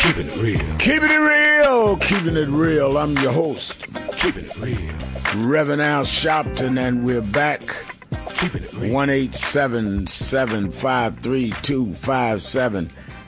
Keeping it real. Keeping it real. Keeping it real. I'm your host, Keeping it real. Reverend Al Sharpton, and we're back. Keeping it real. 1-877-532-5797.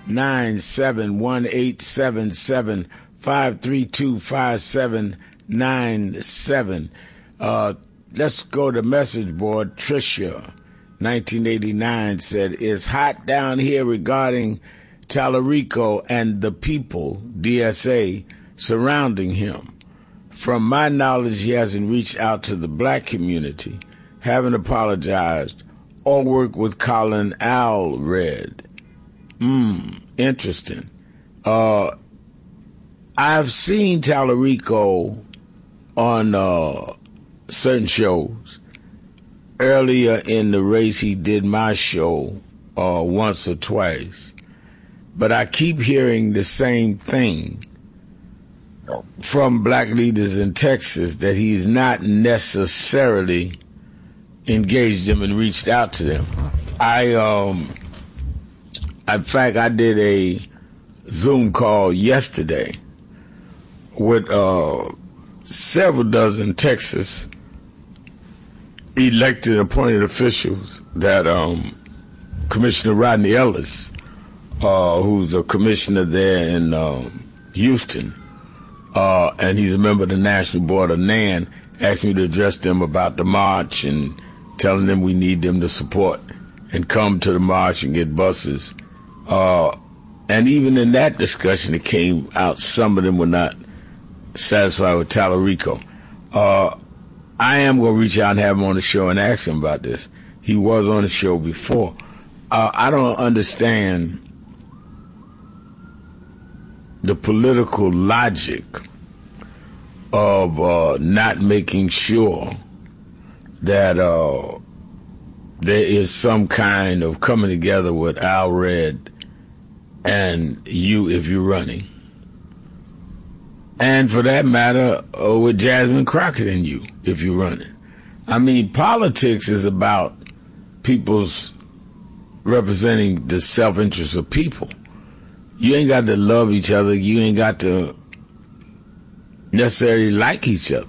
1-877-532-5797. Let's go to message board. Tricia, 1989, said, "It's hot down here regarding Tallarico and the people, DSA, surrounding him. From my knowledge, he hasn't reached out to the black community, haven't apologized, or worked with Colin Allred." Interesting. I've seen Tallarico on certain shows. Earlier in the race, he did my show once or twice. But I keep hearing the same thing from black leaders in Texas, that he's not necessarily engaged them and reached out to them. In fact, I did a Zoom call yesterday with several dozen Texas elected appointed officials that Commissioner Rodney Ellis, who's a commissioner there in Houston, and he's a member of the National Board of NAN, asked me to address them about the march and telling them we need them to support and come to the march and get buses. And even in that discussion, it came out some of them were not satisfied with Tallarico. I am going to reach out and have him on the show and ask him about this. He was on the show before. I don't understand the political logic of not making sure that there is some kind of coming together with Allred and you if you're running. And for that matter, with Jasmine Crockett and you if you're running. I mean, politics is about people's representing the self-interest of people. You ain't got to love each other. You ain't got to necessarily like each other.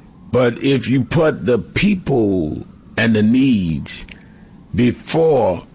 But if you put the people and the needs before